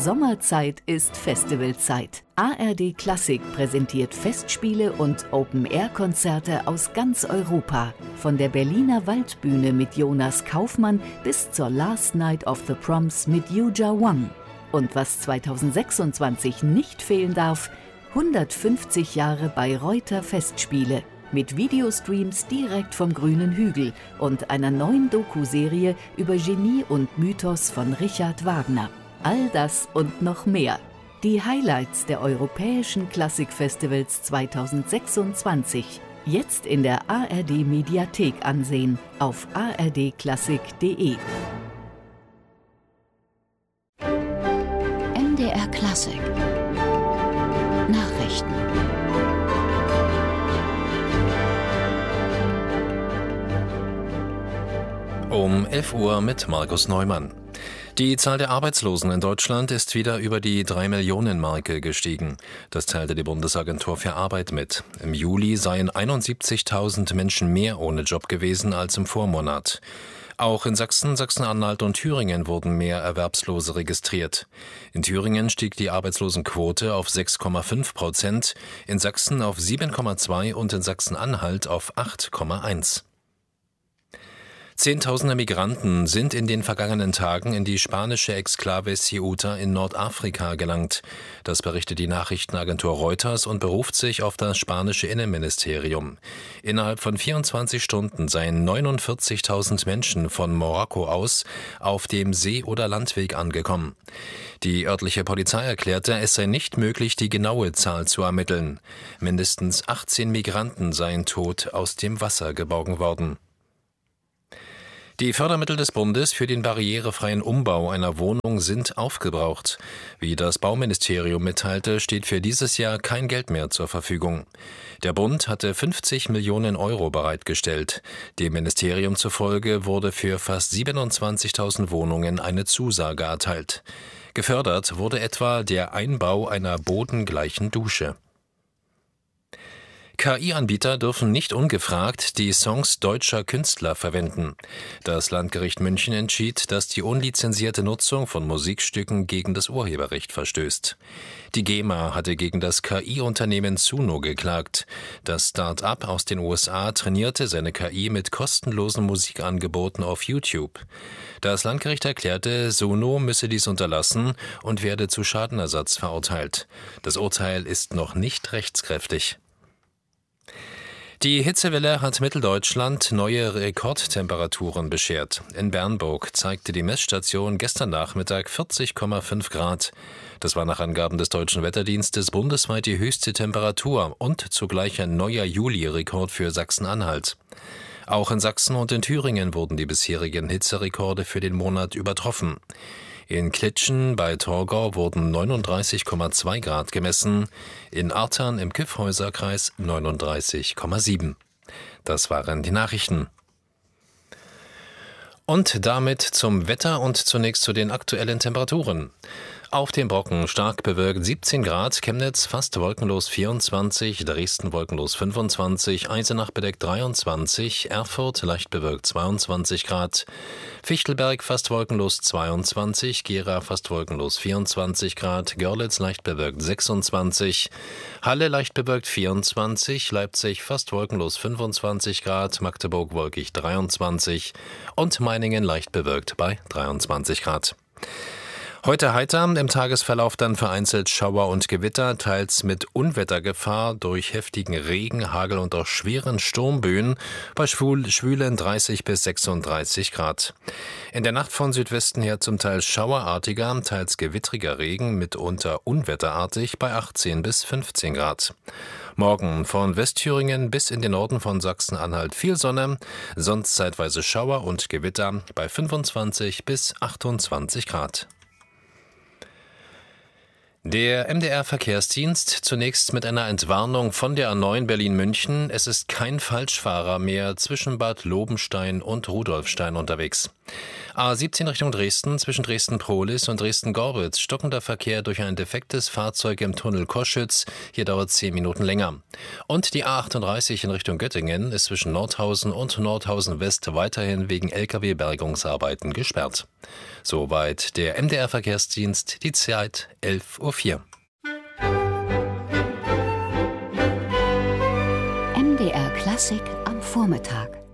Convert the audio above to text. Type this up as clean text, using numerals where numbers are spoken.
Sommerzeit ist Festivalzeit. ARD Klassik präsentiert Festspiele und Open-Air-Konzerte aus ganz Europa. Von der Berliner Waldbühne mit Jonas Kaufmann bis zur Last Night of the Proms mit Yuja Wang. Und was 2026 nicht fehlen darf, 150 Jahre Bayreuther Festspiele. Mit Videostreams direkt vom grünen Hügel und einer neuen Doku-Serie über Genie und Mythos von Richard Wagner. All das und noch mehr. Die Highlights der Europäischen Klassikfestivals 2026. Jetzt in der ARD-Mediathek ansehen auf ardklassik.de. MDR Klassik Nachrichten. Um 11 Uhr mit Markus Neumann. Die Zahl der Arbeitslosen in Deutschland ist wieder über die 3-Millionen-Marke gestiegen. Das teilte die Bundesagentur für Arbeit mit. Im Juli seien 71.000 Menschen mehr ohne Job gewesen als im Vormonat. Auch in Sachsen, Sachsen-Anhalt und Thüringen wurden mehr Erwerbslose registriert. In Thüringen stieg die Arbeitslosenquote auf 6,5%, in Sachsen auf 7,2% und in Sachsen-Anhalt auf 8,1%. Zehntausende Migranten sind in den vergangenen Tagen in die spanische Exklave Ceuta in Nordafrika gelangt. Das berichtet die Nachrichtenagentur Reuters und beruft sich auf das spanische Innenministerium. Innerhalb von 24 Stunden seien 49.000 Menschen von Marokko aus auf dem See- oder Landweg angekommen. Die örtliche Polizei erklärte, es sei nicht möglich, die genaue Zahl zu ermitteln. Mindestens 18 Migranten seien tot aus dem Wasser geborgen worden. Die Fördermittel des Bundes für den barrierefreien Umbau einer Wohnung sind aufgebraucht. Wie das Bauministerium mitteilte, steht für dieses Jahr kein Geld mehr zur Verfügung. Der Bund hatte 50 Millionen Euro bereitgestellt. Dem Ministerium zufolge wurde für fast 27.000 Wohnungen eine Zusage erteilt. Gefördert wurde etwa der Einbau einer bodengleichen Dusche. KI-Anbieter dürfen nicht ungefragt die Songs deutscher Künstler verwenden. Das Landgericht München entschied, dass die unlizenzierte Nutzung von Musikstücken gegen das Urheberrecht verstößt. Die GEMA hatte gegen das KI-Unternehmen Suno geklagt. Das Start-up aus den USA trainierte seine KI mit kostenlosen Musikangeboten auf YouTube. Das Landgericht erklärte, Suno müsse dies unterlassen und werde zu Schadenersatz verurteilt. Das Urteil ist noch nicht rechtskräftig. Die Hitzewelle hat Mitteldeutschland neue Rekordtemperaturen beschert. In Bernburg zeigte die Messstation gestern Nachmittag 40,5 Grad. Das war nach Angaben des Deutschen Wetterdienstes bundesweit die höchste Temperatur und zugleich ein neuer Juli-Rekord für Sachsen-Anhalt. Auch in Sachsen und in Thüringen wurden die bisherigen Hitzerekorde für den Monat übertroffen. In Klitschen bei Torgau wurden 39,2 Grad gemessen, in Artern im Kyffhäuserkreis 39,7. Das waren die Nachrichten. Und damit zum Wetter und zunächst zu den aktuellen Temperaturen. Auf dem Brocken stark bewölkt 17 Grad, Chemnitz fast wolkenlos 24, Dresden wolkenlos 25, Eisenach bedeckt 23, Erfurt leicht bewölkt 22 Grad, Fichtelberg fast wolkenlos 22, Gera fast wolkenlos 24 Grad, Görlitz leicht bewölkt 26, Halle leicht bewölkt 24, Leipzig fast wolkenlos 25 Grad, Magdeburg wolkig 23 und Meiningen leicht bewölkt bei 23 Grad. Heute heiter, im Tagesverlauf dann vereinzelt Schauer und Gewitter, teils mit Unwettergefahr durch heftigen Regen, Hagel und auch schweren Sturmböen bei schwülen 30 bis 36 Grad. In der Nacht von Südwesten her zum Teil schauerartiger, teils gewittriger Regen, mitunter unwetterartig bei 18 bis 15 Grad. Morgen von Westthüringen bis in den Norden von Sachsen-Anhalt viel Sonne, sonst zeitweise Schauer und Gewitter bei 25 bis 28 Grad. Der MDR-Verkehrsdienst zunächst mit einer Entwarnung von der A9 Berlin-München. Es ist kein Falschfahrer mehr zwischen Bad Lobenstein und Rudolfstein unterwegs. A17 Richtung Dresden, zwischen Dresden-Prohlis und Dresden-Gorbitz, stockender Verkehr durch ein defektes Fahrzeug im Tunnel Koschütz. Hier dauert 10 Minuten länger. Und die A38 in Richtung Göttingen ist zwischen Nordhausen und Nordhausen-West weiterhin wegen Lkw-Bergungsarbeiten gesperrt. Soweit der MDR-Verkehrsdienst, die Zeit 11:04 Uhr. MDR Klassik am Vormittag.